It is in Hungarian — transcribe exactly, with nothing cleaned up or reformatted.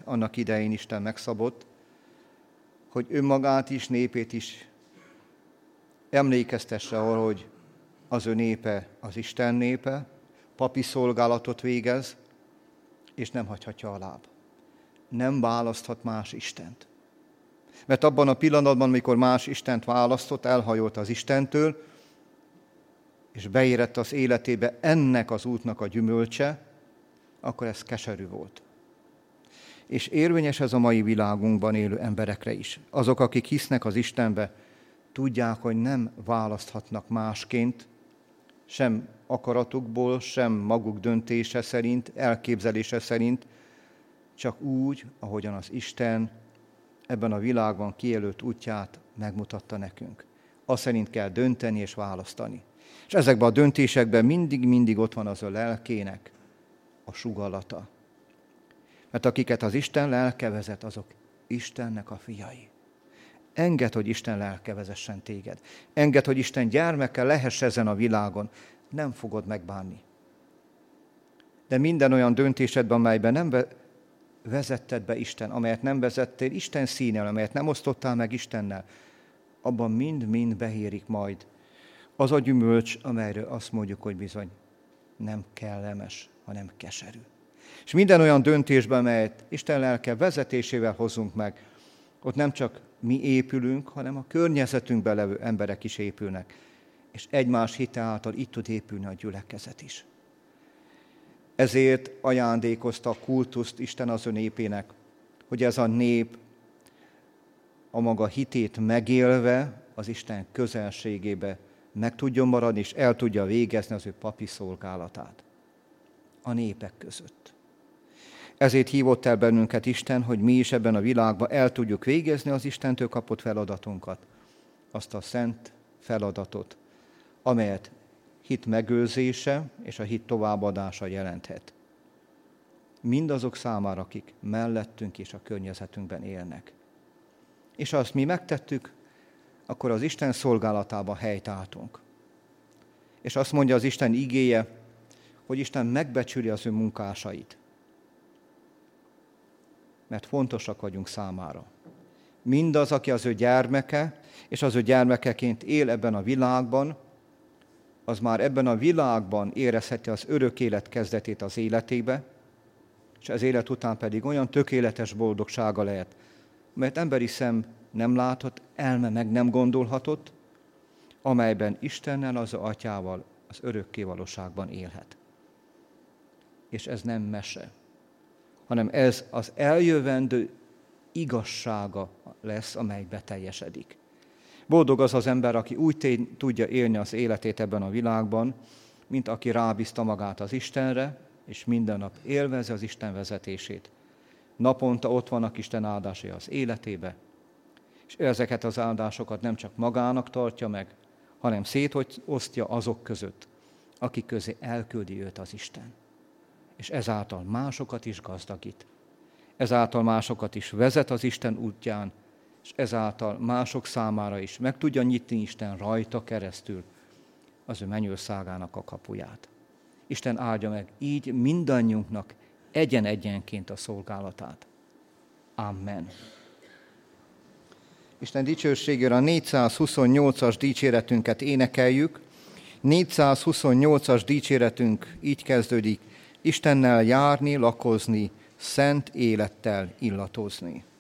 annak idején Isten megszabott, hogy önmagát is, népét is emlékeztesse arra, hogy az ő népe az Isten népe, papi szolgálatot végez, és nem hagyhatja alább. Nem választhat más Istent. Mert abban a pillanatban, amikor más Istent választott, elhajolt az Istentől, és beérett az életébe ennek az útnak a gyümölcse, akkor ez keserű volt. És érvényes ez a mai világunkban élő emberekre is. Azok, akik hisznek az Istenbe, tudják, hogy nem választhatnak másként, sem akaratukból, sem maguk döntése szerint, elképzelése szerint, csak úgy, ahogyan az Isten ebben a világban kijelölt útját megmutatta nekünk. Azt szerint kell dönteni és választani. És ezekben a döntésekben mindig-mindig ott van az a lelkének a sugallata. Mert akiket az Isten lelke vezet, azok Istennek a fiai. Engedd, hogy Isten lelke vezessen téged. Engedd, hogy Isten gyermeke lehess ezen a világon. Nem fogod megbánni. De minden olyan döntésedben, amelyben nem vezetted be Isten, amelyet nem vezettél Isten színel, amelyet nem osztottál meg Istennel, abban mind-mind behérik majd az a gyümölcs, amelyről azt mondjuk, hogy bizony nem kellemes, hanem keserű. És minden olyan döntésben, amelyet Isten lelke vezetésével hozunk meg, ott nem csak mi épülünk, hanem a környezetünkben levő emberek is épülnek. És egymás hite által itt tud épülni a gyülekezet is. Ezért ajándékozta a kultuszt Isten az ő népének, hogy ez a nép a maga hitét megélve az Isten közelségébe meg tudjon maradni, és el tudja végezni az ő papi szolgálatát a népek között. Ezért hívott el bennünket Isten, hogy mi is ebben a világban el tudjuk végezni az Istentől kapott feladatunkat, azt a szent feladatot, amelyet hit megőrzése és a hit továbbadása jelenthet. Mindazok számára, akik mellettünk és a környezetünkben élnek. És ha azt mi megtettük, akkor az Isten szolgálatában helytálltunk. És azt mondja az Isten igéje, hogy Isten megbecsüli az ő munkásait. Mert fontosak vagyunk számára. Mindaz, aki az ő gyermeke, és az ő gyermekeként él ebben a világban, az már ebben a világban érezheti az örök élet kezdetét az életébe, és az élet után pedig olyan tökéletes boldogsága lehet, mert emberi szem nem láthat, elme meg nem gondolhatott, amelyben Istennel, az Atyával az örökké valóságban élhet. És ez nem mese, hanem ez az eljövendő igazsága lesz, amely beteljesedik. Boldog az az ember, aki úgy tény, tudja élni az életét ebben a világban, mint aki rábízta magát az Istenre, és minden nap élvezi az Isten vezetését. Naponta ott vannak Isten áldásai az életébe, és ezeket az áldásokat nem csak magának tartja meg, hanem szétosztja azok között, akik közé elküldi őt az Isten. És ezáltal másokat is gazdagít. Ezáltal másokat is vezet az Isten útján, és ezáltal mások számára is meg tudja nyitni Isten rajta keresztül az ő mennyországának a kapuját. Isten áldja meg így mindannyiunknak egyen-egyenként a szolgálatát. Amen. Isten dicsőségére a négyszázhuszonnyolcas dicséretünket énekeljük. négyszázhuszonnyolcas dicséretünk így kezdődik: Istennel járni, lakozni, szent élettel illatozni.